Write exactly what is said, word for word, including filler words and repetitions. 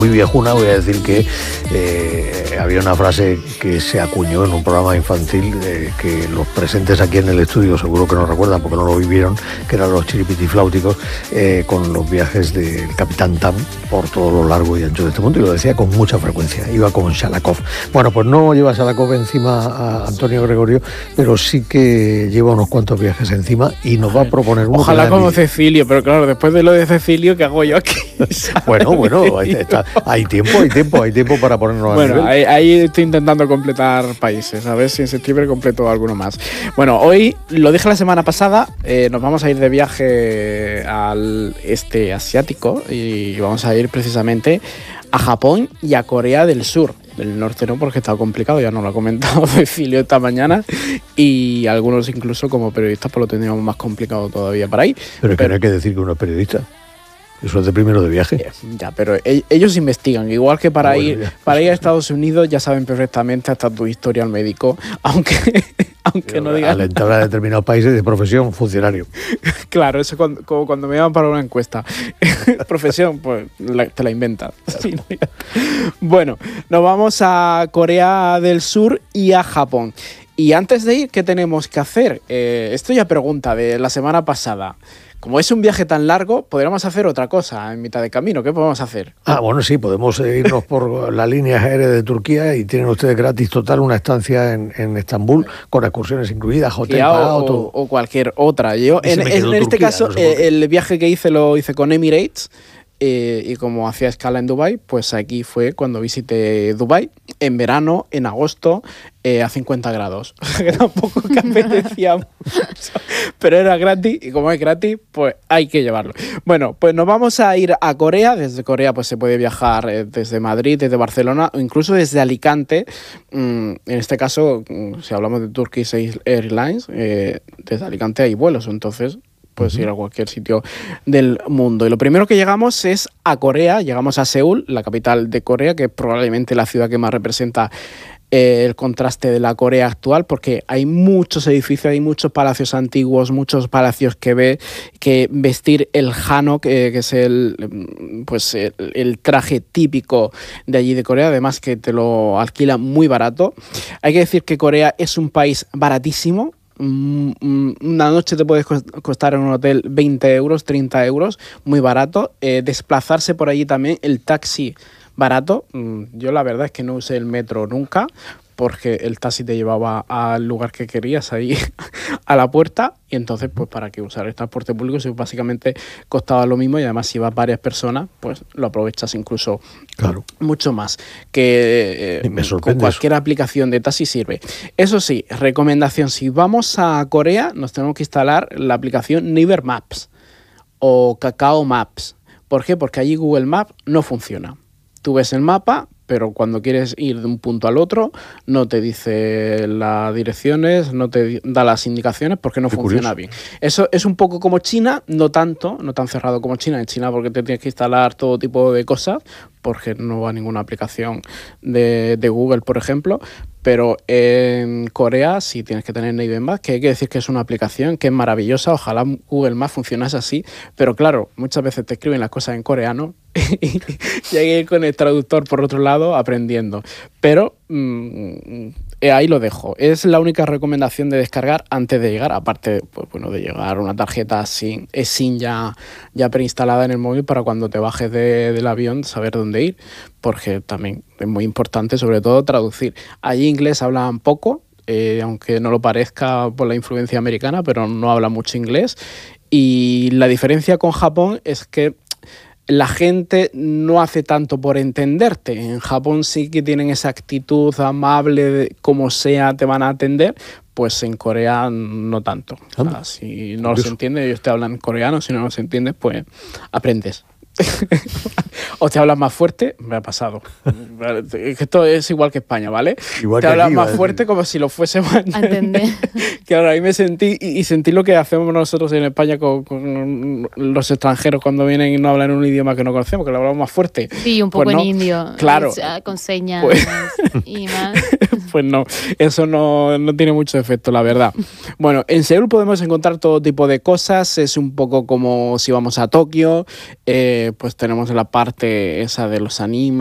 Muy viejuna, voy a decir que eh, había una frase que se acuñó en un programa infantil eh, que los presentes aquí en el estudio seguro que no recuerdan porque no lo vivieron, que eran los chiripitifláuticos, eh, con los viajes del Capitán Tam por todo lo largo y ancho de este mundo, y lo decía con mucha frecuencia, iba con Shalakov. Bueno, pues no lleva Shalakov encima a Antonio Gregorio, pero sí que lleva unos cuantos viajes encima y nos va a proponer uno. Ojalá como Cecilio, pero claro, después de lo de Cecilio, ¿qué hago yo aquí? Bueno, bueno, ahí está. Hay tiempo, hay tiempo, hay tiempo para ponernos bueno, a nivel. Ahí, ahí estoy intentando completar países, a ver si en septiembre completo alguno más. Bueno, hoy, lo dije la semana pasada, eh, nos vamos a ir de viaje al este asiático y vamos a ir precisamente a Japón y a Corea del Sur. Del norte no, porque está complicado, ya nos lo ha comentado Cecilio esta mañana, y algunos incluso como periodistas pues lo tendríamos más complicado todavía para ir. Pero es que no hay que decir que uno es periodista. Eso es de primero de viaje. Ya, pero ellos investigan, igual que para, ah, bueno, ir, ya, para ir a Estados Unidos ya saben perfectamente hasta tu historial médico, aunque, aunque no digan. Al entrar a determinados países de profesión, funcionario. Claro, eso cuando, como cuando me llaman para una encuesta. Profesión, pues la, te la inventas. Sí, no, bueno, nos vamos a Corea del Sur y a Japón. Y antes de ir, ¿qué tenemos que hacer? Eh, esto ya pregunta de la semana pasada. Como es un viaje tan largo, podríamos hacer otra cosa en mitad de camino. ¿Qué podemos hacer? Ah, bueno, sí, podemos irnos por la línea aérea de Turquía y tienen ustedes gratis total una estancia en, en Estambul con excursiones incluidas, hotel pagado, todo. O, o cualquier otra. Yo, en, en, en Turquía, este caso, no sé el viaje que hice lo hice con Emirates. Eh, y como hacía escala en Dubái, pues aquí fue cuando visité Dubái, en verano, en agosto, eh, a cincuenta grados. Que tampoco que apetecía mucho, pero era gratis, y como es gratis, pues hay que llevarlo. Bueno, pues nos vamos a ir a Corea. Desde Corea pues se puede viajar eh, desde Madrid, desde Barcelona, o incluso desde Alicante. Mm, en este caso, si hablamos de Turkish Airlines, eh, desde Alicante hay vuelos, entonces puedes ir a cualquier sitio del mundo. Y lo primero que llegamos es a Corea, llegamos a Seúl, la capital de Corea, que es probablemente la ciudad que más representa eh, el contraste de la Corea actual, porque hay muchos edificios, hay muchos palacios antiguos, muchos palacios que ve, que vestir el hanok, que, que es el, pues, el, el traje típico de allí de Corea, además que te lo alquila muy barato. Hay que decir que Corea es un país baratísimo. Una noche te puede costar en un hotel veinte euros, treinta euros, muy barato. Eh, desplazarse por allí también, el taxi barato. Yo la verdad es que no usé el metro nunca, porque el taxi te llevaba al lugar que querías, ahí a la puerta, y entonces pues para qué usar el transporte público si básicamente costaba lo mismo, y además si vas varias personas pues lo aprovechas incluso claro. mucho más que eh, con cualquier eso. aplicación de taxi sirve. Eso sí, recomendación, si vamos a Corea nos tenemos que instalar la aplicación Naver Maps o Kakao Maps. ¿Por qué? Porque allí Google Maps no funciona. Tú ves el mapa, pero cuando quieres ir de un punto al otro no te dice las direcciones, no te da las indicaciones porque no Qué funciona curioso. bien. Eso es un poco como China, no tanto, no tan cerrado como China. En China porque te tienes que instalar todo tipo de cosas, porque no va ninguna aplicación de, de Google, por ejemplo. Pero en Corea sí tienes que tener Naver Maps, que hay que decir que es una aplicación que es maravillosa. Ojalá Google Maps funcionase así. Pero claro, muchas veces te escriben las cosas en coreano y hay que ir con el traductor por otro lado aprendiendo. Pero mmm, ahí lo dejo. Es la única recomendación de descargar antes de llegar. Aparte, pues bueno, de llegar una tarjeta SIM, SIM ya, ya preinstalada en el móvil para cuando te bajes de, del avión saber dónde ir. Porque también es muy importante, sobre todo, traducir. Allí inglés hablan poco, eh, aunque no lo parezca por la influencia americana, pero no hablan mucho inglés. Y la diferencia con Japón es que la gente no hace tanto por entenderte. En Japón sí que tienen esa actitud amable, como sea, te van a atender. Pues en Corea no tanto. O sea, si no los entiendes, ellos te hablan coreano, si no los entiendes, pues aprendes. O te hablas más fuerte, me ha pasado. Esto es igual que España, ¿vale? Igual te hablas aquí, más ¿vale? fuerte como si lo fuésemos a entender. Que ahora ahí me sentí y, y sentí lo que hacemos nosotros en España con, con los extranjeros cuando vienen y no hablan un idioma que no conocemos, que lo hablamos más fuerte. Sí, un poco pues no, en indio. Claro. Con señas pues, y más. Pues no, eso no, no tiene mucho efecto, la verdad. Bueno, en Seúl podemos encontrar todo tipo de cosas. Es un poco como si vamos a Tokio. Eh, pues tenemos la parte esa de los animes,